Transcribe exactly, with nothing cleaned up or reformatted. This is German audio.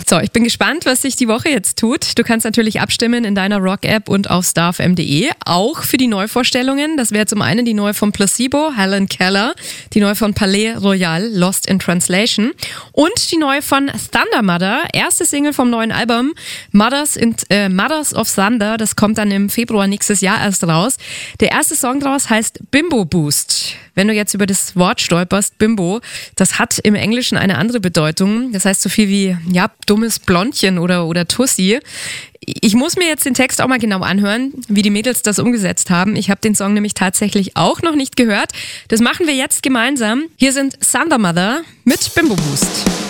So, ich bin gespannt, was sich die Woche jetzt tut. Du kannst natürlich abstimmen in deiner Rock-App und auf starfm punkt de. Auch für die Neuvorstellungen. Das wäre zum einen die neue von Placebo, Helen Keller, die neue von Palais Royal, Lost in Translation und die neue von Thunder Mother, erste Single vom neuen Album Mothers, in, äh, Mothers of Thunder. Das kommt dann im Februar nächstes Jahr erst raus. Der erste Song daraus heißt Bimbo Boost. Wenn du jetzt über das Wort stolperst, Bimbo, das hat im Englischen eine andere Bedeutung. Das heißt so viel wie, ja, dummes Blondchen oder, oder Tussi. Ich muss mir jetzt den Text auch mal genau anhören, wie die Mädels das umgesetzt haben. Ich habe den Song nämlich tatsächlich auch noch nicht gehört. Das machen wir jetzt gemeinsam. Hier sind Thunder Mother mit Bimbo Boost.